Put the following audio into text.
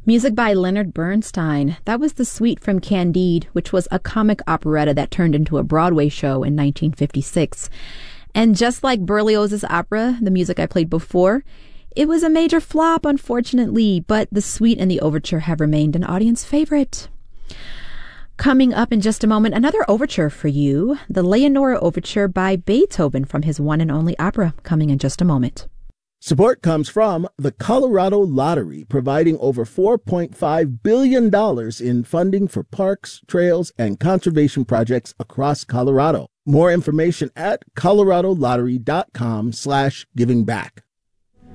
Music by Leonard Bernstein. That was the suite from Candide, which was a comic operetta that turned into a Broadway show in 1956. And just like Berlioz's opera, the music I played before, it was a major flop, unfortunately, but the suite and the overture have remained an audience favorite. Coming up in just a moment, another overture for you, the Leonora Overture by Beethoven from his one and only opera, coming in just a moment. Support comes from the Colorado Lottery, providing over $4.5 billion in funding for parks, trails, and conservation projects across Colorado. More information at coloradolottery.com/givingback.